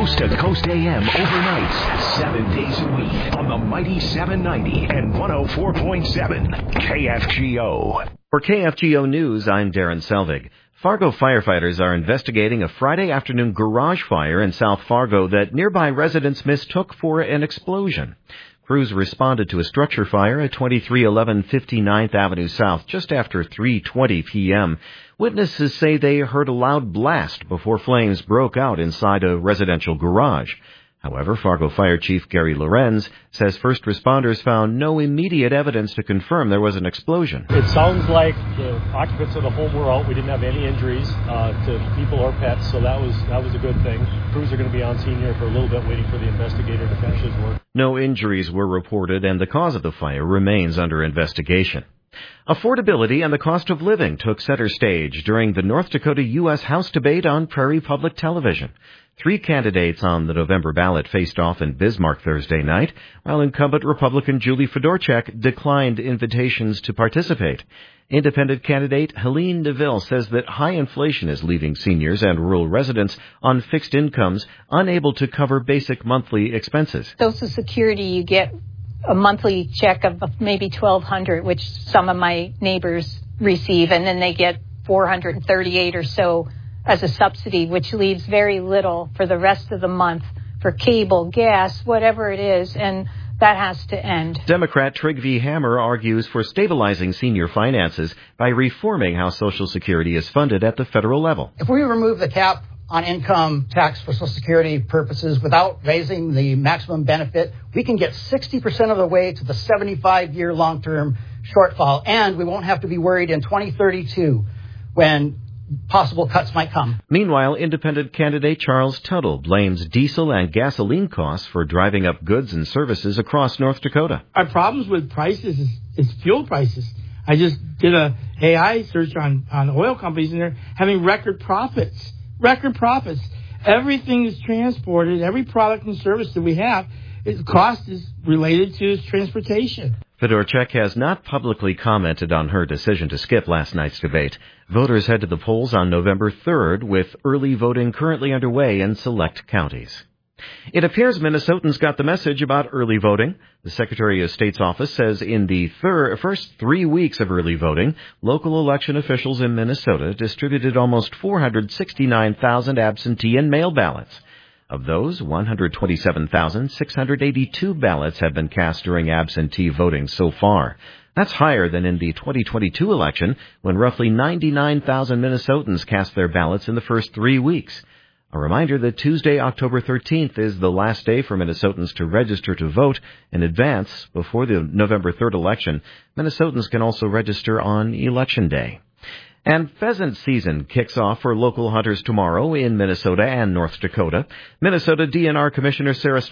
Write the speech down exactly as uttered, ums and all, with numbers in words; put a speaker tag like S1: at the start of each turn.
S1: Coast to Coast A M overnights, seven days a week on the mighty seven ninety and one oh four point seven K F G O.
S2: For K F G O News, I'm Darren Selvig. Fargo firefighters are investigating a Friday afternoon garage fire in South Fargo that nearby residents mistook for an explosion. Crews responded to a structure fire at twenty-three eleven fifty-ninth Avenue South just after three twenty p.m. Witnesses say they heard a loud blast before flames broke out inside a residential garage. However, Fargo Fire Chief Gary Lorenz says first responders found no immediate evidence to confirm there was an explosion.
S3: It sounds like the occupants of the home were out. We didn't have any injuries uh, to people or pets, so that was that was a good thing. Crews are going to be on scene here for a little bit, waiting for the investigator to finish his work.
S2: No injuries were reported, and the cause of the fire remains under investigation. Affordability and the cost of living took center stage during the North Dakota U S House debate on Prairie Public Television. Three candidates on the November ballot faced off in Bismarck Thursday night, while incumbent Republican Julie Fedorchak declined invitations to participate. Independent candidate Helene Neville says that high inflation is leaving seniors and rural residents on fixed incomes unable to cover basic monthly expenses.
S4: Social Security, you get a monthly check of maybe twelve hundred dollars, which some of my neighbors receive, and then they get four hundred thirty-eight or so as a subsidy, which leaves very little for the rest of the month for cable, gas, whatever it is, and that has to end.
S2: Democrat Trygve Hammer argues for stabilizing senior finances by reforming how Social Security is funded at the federal level.
S5: If we remove the cap on income tax for Social Security purposes without raising the maximum benefit, we can get sixty percent of the way to the seventy-five year long-term shortfall, and we won't have to be worried in twenty thirty-two when possible cuts might come.
S2: Meanwhile, independent candidate Charles Tuttle blames diesel and gasoline costs for driving up goods and services across North Dakota.
S6: Our problems with prices is, is fuel prices. I just did a A I search on, on oil companies, and they're having record profits. Record profits. Everything is transported. Every product and service that we have, its cost is related to its transportation.
S2: Fedorchak has not publicly commented on her decision to skip last night's debate. Voters head to the polls on November third, with early voting currently underway in select counties. It appears Minnesotans got the message about early voting. The Secretary of State's office says in the thir- first three weeks of early voting, local election officials in Minnesota distributed almost four hundred sixty-nine thousand absentee and mail ballots. Of those, one hundred twenty-seven thousand six hundred eighty-two ballots have been cast during absentee voting so far. That's higher than in the twenty twenty-two election, when roughly ninety-nine thousand Minnesotans cast their ballots in the first three weeks. A reminder that Tuesday, October thirteenth, is the last day for Minnesotans to register to vote in advance before the November third election. Minnesotans can also register on Election Day. And pheasant season kicks off for local hunters tomorrow in Minnesota and North Dakota. Minnesota D N R Commissioner Sarah